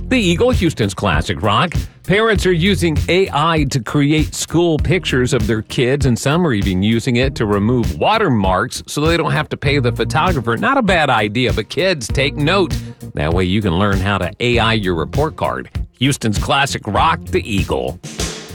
The Eagle, Houston's classic rock. Parents are using AI to create school pictures of their kids, and some are even using it to remove watermarks so they don't have to pay the photographer. Not a bad idea, but kids, take note. That way you can learn how to AI your report card. Houston's classic rock, The Eagle.